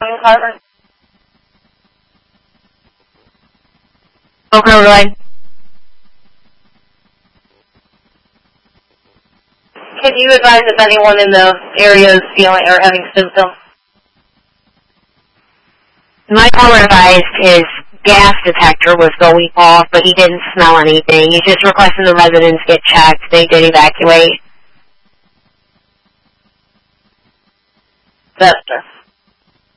Carver. Boca Raton. Can you advise if anyone in the area is feeling or having symptoms? My caller advised his gas detector was going off, but he didn't smell anything. He's just requesting the residents get checked. They did evacuate. Vesta.